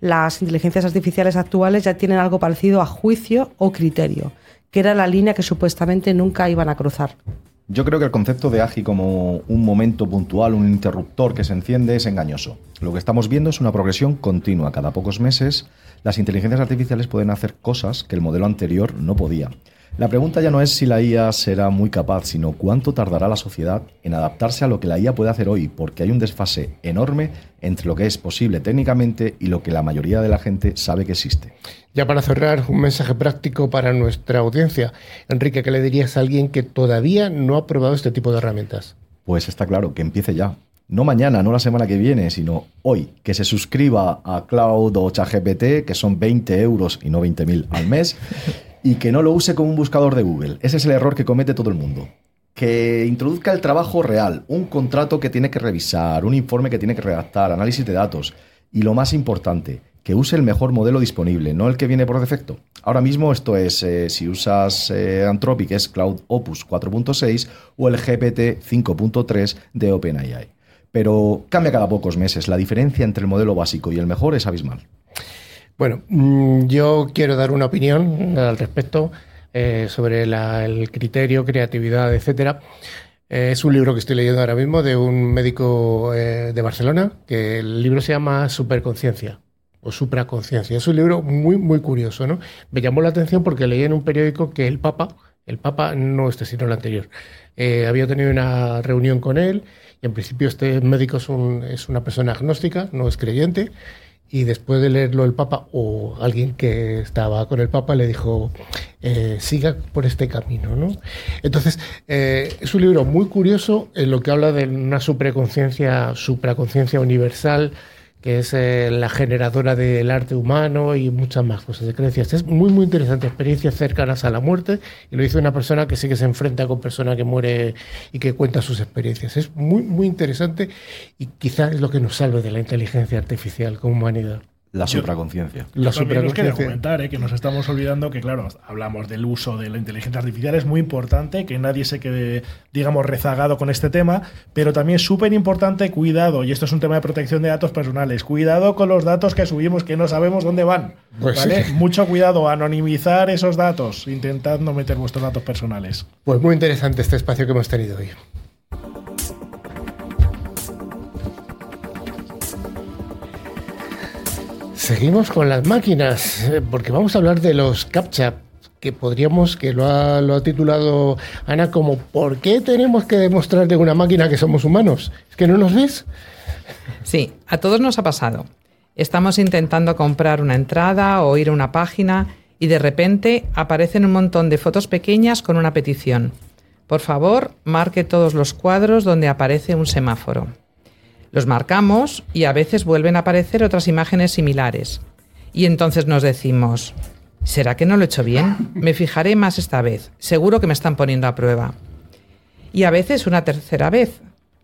las inteligencias artificiales actuales ya tienen algo parecido a juicio o criterio, que era la línea que supuestamente nunca iban a cruzar. Yo creo que el concepto de AGI como un momento puntual, un interruptor que se enciende, es engañoso. Lo que estamos viendo es una progresión continua. Cada pocos meses, las inteligencias artificiales pueden hacer cosas que el modelo anterior no podía. La pregunta ya no es si la IA será muy capaz, sino cuánto tardará la sociedad en adaptarse a lo que la IA puede hacer hoy, porque hay un desfase enorme entre lo que es posible técnicamente y lo que la mayoría de la gente sabe que existe. Ya para cerrar, un mensaje práctico para nuestra audiencia. Enrique, ¿qué le dirías a alguien que todavía no ha probado este tipo de herramientas? Pues está claro, que empiece ya. No mañana, no la semana que viene, sino hoy. Que se suscriba a Cloud o ChatGPT, que son 20 euros y no 20.000 al mes, y que no lo use como un buscador de Google. Ese es el error que comete todo el mundo. Que introduzca el trabajo real, un contrato que tiene que revisar, un informe que tiene que redactar, análisis de datos. Y lo más importante, que use el mejor modelo disponible, no el que viene por defecto. Ahora mismo esto es, si usas Anthropic, es Cloud Opus 4.6 o el GPT 5.3 de OpenAI. Pero cambia cada pocos meses. La diferencia entre el modelo básico y el mejor es abismal. Bueno, yo quiero dar una opinión al respecto sobre el criterio, creatividad, etcétera. Es un libro que estoy leyendo ahora mismo de un médico de Barcelona, que el libro se llama Superconciencia o Supraconciencia. Es un libro muy, muy curioso, ¿no? Me llamó la atención porque leí en un periódico que el Papa no este, sino el anterior, había tenido una reunión con él y en principio este médico es una persona agnóstica, no es creyente. Y después de leerlo el Papa o alguien que estaba con el Papa le dijo, siga por este camino, ¿no? Entonces, es un libro muy curioso en lo que habla de una supraconciencia universal, que es la generadora del arte humano y muchas más cosas de creencias. Es muy, muy interesante, experiencias cercanas a la muerte, y lo dice una persona que sí que se enfrenta con persona que muere y que cuenta sus experiencias. Es muy, muy interesante y quizás es lo que nos salve de la inteligencia artificial como humanidad. La supraconciencia. También nos quería comentar que nos estamos olvidando que, claro, hablamos del uso de la inteligencia artificial, es muy importante que nadie se quede, digamos, rezagado con este tema, pero también es súper importante, cuidado, y esto es un tema de protección de datos personales, cuidado con los datos que subimos que no sabemos dónde van, pues ¿vale? sí. Mucho cuidado, anonimizar esos datos, intentad no meter vuestros datos personales. Pues muy interesante este espacio que hemos tenido hoy. Seguimos con las máquinas, porque vamos a hablar de los CAPTCHA, que lo ha titulado Ana como ¿por qué tenemos que demostrarle a una máquina que somos humanos? ¿Es que no nos ves? Sí, a todos nos ha pasado. Estamos intentando comprar una entrada o ir a una página y de repente aparecen un montón de fotos pequeñas con una petición. Por favor, marque todos los cuadros donde aparece un semáforo. Los marcamos y a veces vuelven a aparecer otras imágenes similares. Y entonces nos decimos, ¿será que no lo he hecho bien? Me fijaré más esta vez. Seguro que me están poniendo a prueba. Y a veces una tercera vez.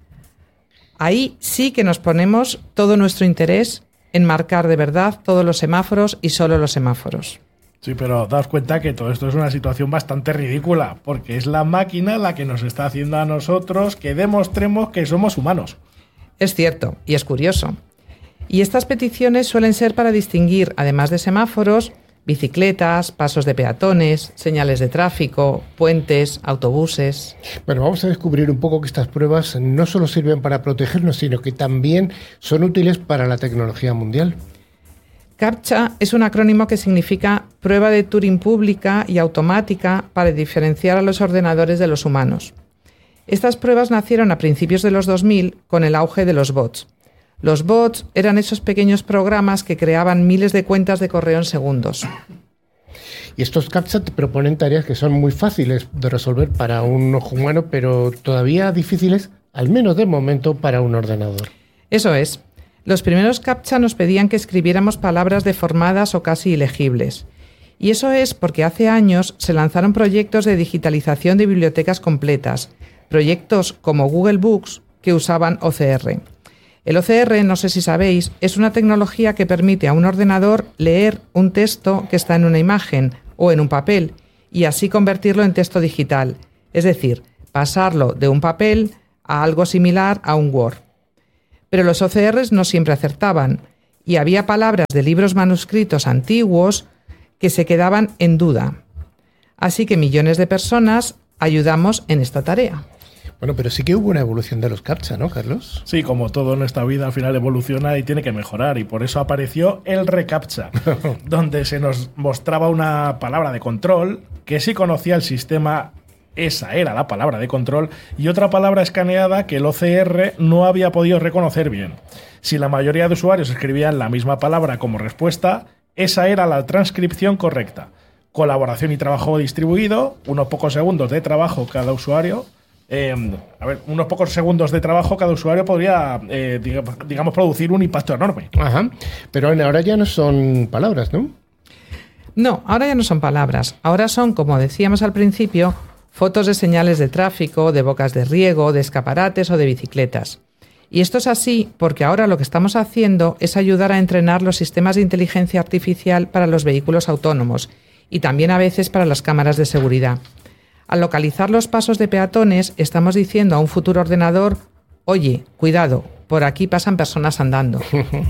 Ahí sí que nos ponemos todo nuestro interés en marcar de verdad todos los semáforos y solo los semáforos. Sí, pero daos cuenta que todo esto es una situación bastante ridícula, porque es la máquina la que nos está haciendo a nosotros que demostremos que somos humanos. Es cierto, y es curioso. Y estas peticiones suelen ser para distinguir, además de semáforos, bicicletas, pasos de peatones, señales de tráfico, puentes, autobuses. Bueno, vamos a descubrir un poco que estas pruebas no solo sirven para protegernos, sino que también son útiles para la tecnología mundial. CAPTCHA es un acrónimo que significa Prueba de Turing Pública y Automática para diferenciar a los ordenadores de los humanos. Estas pruebas nacieron a principios de los 2000 con el auge de los bots. Los bots eran esos pequeños programas que creaban miles de cuentas de correo en segundos. Y estos CAPTCHA te proponen tareas que son muy fáciles de resolver para un ojo humano, pero todavía difíciles, al menos de momento, para un ordenador. Eso es. Los primeros CAPTCHA nos pedían que escribiéramos palabras deformadas o casi ilegibles. Y eso es porque hace años se lanzaron proyectos de digitalización de bibliotecas completas, proyectos como Google Books que usaban OCR. El OCR, no sé si sabéis, es una tecnología que permite a un ordenador leer un texto que está en una imagen o en un papel y así convertirlo en texto digital, es decir, pasarlo de un papel a algo similar a un Word. Pero los OCRs no siempre acertaban y había palabras de libros manuscritos antiguos que se quedaban en duda. Así que millones de personas ayudamos en esta tarea. Bueno, pero sí que hubo una evolución de los CAPTCHA, ¿no, Carlos? Sí, como todo en esta vida al final evoluciona y tiene que mejorar, y por eso apareció el reCAPTCHA, donde se nos mostraba una palabra de control que si conocía el sistema, esa era la palabra de control, y otra palabra escaneada que el OCR no había podido reconocer bien. Si la mayoría de usuarios escribían la misma palabra como respuesta, esa era la transcripción correcta. Colaboración y trabajo distribuido, unos pocos segundos de trabajo cada usuario. Unos pocos segundos de trabajo cada usuario podría, digamos, producir un impacto enorme. Ajá. Pero ahora ya no son palabras, ¿no? No, ahora ya no son palabras. Ahora son, como decíamos al principio, fotos de señales de tráfico, de bocas de riego, de escaparates o de bicicletas. Y esto es así porque ahora lo que estamos haciendo es ayudar a entrenar los sistemas de inteligencia artificial para los vehículos autónomos y también a veces para las cámaras de seguridad. Al localizar los pasos de peatones, estamos diciendo a un futuro ordenador: oye, cuidado, por aquí pasan personas andando.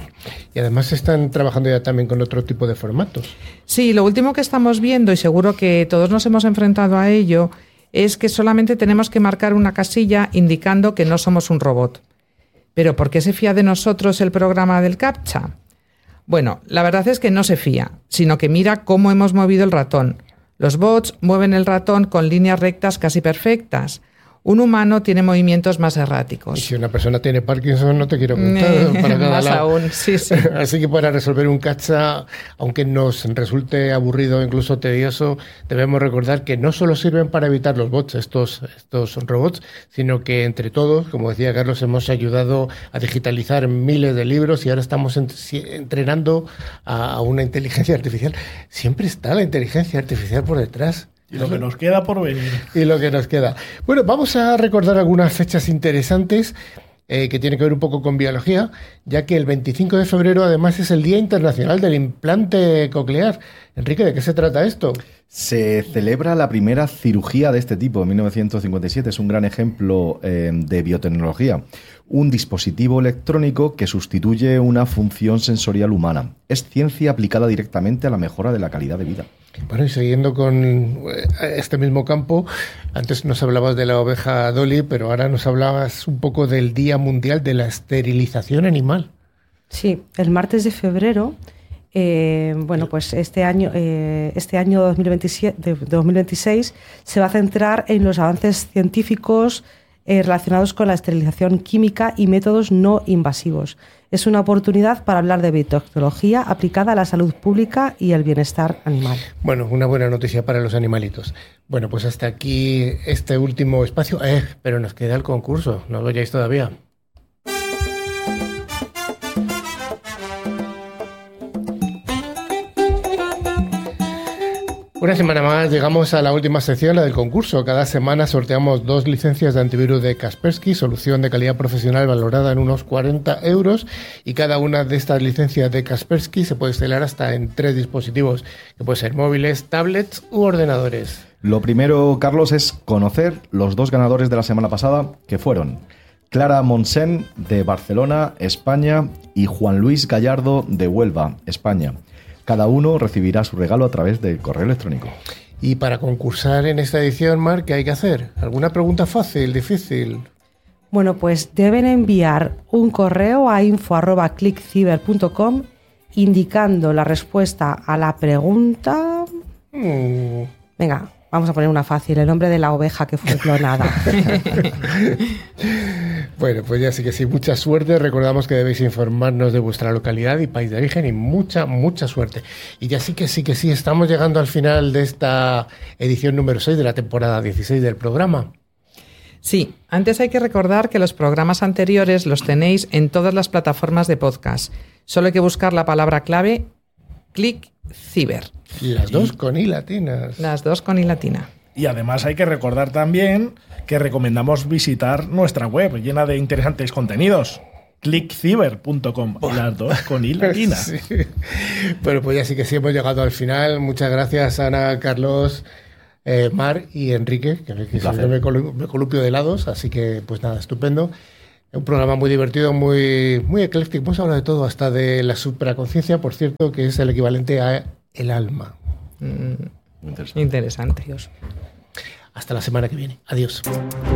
Y además están trabajando ya también con otro tipo de formatos. Sí, lo último que estamos viendo, y seguro que todos nos hemos enfrentado a ello, es que solamente tenemos que marcar una casilla indicando que no somos un robot. ¿Pero por qué se fía de nosotros el programa del CAPTCHA? Bueno, la verdad es que no se fía, sino que mira cómo hemos movido el ratón. Los bots mueven el ratón con líneas rectas casi perfectas. Un humano tiene movimientos más erráticos. Y si una persona tiene Parkinson, no te quiero contar para cada más lado. aún, sí, sí. Así que para resolver un CAPTCHA, aunque nos resulte aburrido o incluso tedioso, debemos recordar que no solo sirven para evitar los bots, estos robots, sino que entre todos, como decía Carlos, hemos ayudado a digitalizar miles de libros y ahora estamos entrenando a una inteligencia artificial. Siempre está la inteligencia artificial por detrás. Y lo que nos queda por venir. Y lo que nos queda. Bueno, vamos a recordar algunas fechas interesantes que tienen que ver un poco con biología, ya que el 25 de febrero además es el Día Internacional del Implante Coclear. Enrique, ¿de qué se trata esto? Se celebra la primera cirugía de este tipo en 1957. Es un gran ejemplo de biotecnología. Un dispositivo electrónico que sustituye una función sensorial humana. Es ciencia aplicada directamente a la mejora de la calidad de vida. Bueno, y siguiendo con este mismo campo, antes nos hablabas de la oveja Dolly, pero ahora nos hablabas un poco del Día Mundial de la Esterilización Animal. Sí, el martes de febrero, pues este año 2026 se va a centrar en los avances científicos relacionados con la esterilización química y métodos no invasivos. Es una oportunidad para hablar de biotecnología aplicada a la salud pública y el bienestar animal. Bueno, una buena noticia para los animalitos. Bueno, pues hasta aquí este último espacio. Pero nos queda el concurso, no lo vayáis todavía. Una semana más llegamos a la última sección, la del concurso. Cada semana sorteamos 2 licencias de antivirus de Kaspersky, solución de calidad profesional valorada en unos 40 €, y cada una de estas licencias de Kaspersky se puede instalar hasta en 3 dispositivos, que pueden ser móviles, tablets u ordenadores. Lo primero, Carlos, es conocer los 2 ganadores de la semana pasada, que fueron Clara Monsen, de Barcelona, España, y Juan Luis Gallardo, de Huelva, España. Cada uno recibirá su regalo a través del correo electrónico. Y para concursar en esta edición, Marc, ¿qué hay que hacer? ¿Alguna pregunta fácil, difícil? Bueno, pues deben enviar un correo a info@clickciber.com indicando la respuesta a la pregunta... Venga, vamos a poner una fácil, el nombre de la oveja que fue clonada. Bueno, pues ya sí que sí, mucha suerte. Recordamos que debéis informarnos de vuestra localidad y país de origen, y mucha suerte. Y ya sí que sí, estamos llegando al final de esta edición número 6 de la temporada 16 del programa. Sí, antes hay que recordar que los programas anteriores los tenéis en todas las plataformas de podcast. Solo hay que buscar la palabra clave ClickCiber. Las 2 con I latinas. Las 2 con I latina. Y además hay que recordar también que recomendamos visitar nuestra web llena de interesantes contenidos. clickciber.com, las 2 con I latina. Sí. Bueno, pues ya sí que sí, hemos llegado al final. Muchas gracias, Ana, Carlos, Mar y Enrique, que siempre me columpio de lados, así que pues nada, estupendo. Un programa muy divertido, muy ecléctico. Hemos hablado de todo, hasta de la supraconciencia, por cierto, que es el equivalente a el alma. Interesante. Hasta la semana que viene. Adiós.